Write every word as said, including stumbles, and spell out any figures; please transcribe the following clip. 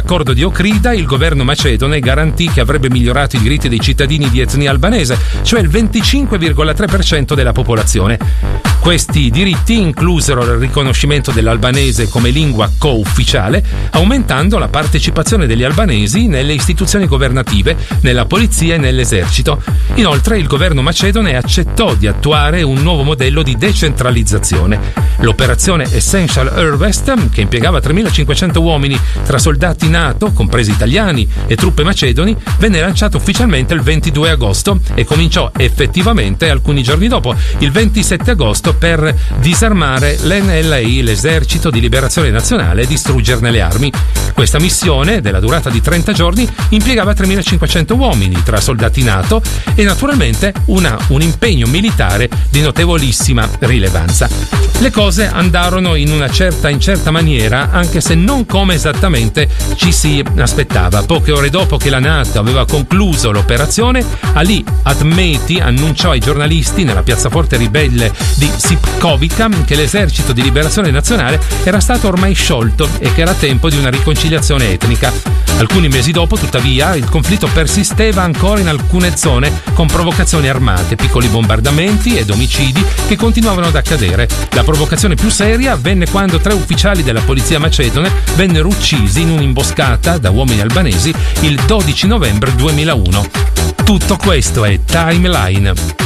l'accordo di Okrida, il governo macedone garantì che avrebbe migliorato i diritti dei cittadini di etnia albanese, cioè il venticinque virgola tre per cento della popolazione. Questi diritti inclusero il riconoscimento dell'albanese come lingua co-ufficiale, aumentando la partecipazione degli albanesi nelle istituzioni governative, nella polizia e nell'esercito. Inoltre il governo macedone accettò di attuare un nuovo modello di decentralizzazione. L'operazione Essential Harvest, che impiegava tremilacinquecento uomini tra soldati NATO, compresi italiani e truppe macedoni, venne lanciata ufficialmente il ventidue agosto e cominciò effettivamente alcuni giorni dopo, il ventisette agosto, per disarmare l'N L A, l'esercito di liberazione nazionale, e distruggerne le armi. Questa missione, della durata di trenta giorni, impiegava tremilacinquecento uomini tra soldati NATO e naturalmente una, un impegno militare di notevolissima rilevanza. Le cose andarono in una certa incerta maniera, anche se non come esattamente ci si aspettava. Poche ore dopo che la NATO aveva concluso l'operazione, Ali Ahmeti annunciò ai giornalisti nella piazzaforte ribelle di Sipkovica che l'esercito di liberazione nazionale era stato ormai sciolto e che era tempo di una riconciliazione etnica. Alcuni mesi dopo, tuttavia, il conflitto persisteva ancora in alcune zone con provocazioni armate, piccoli bombardamenti ed omicidi che continuavano ad accadere. La provocazione più seria avvenne quando tre ufficiali della polizia macedone vennero uccisi in un'imboscata da uomini albanesi il dodici novembre duemilauno. Tutto questo è Timeline.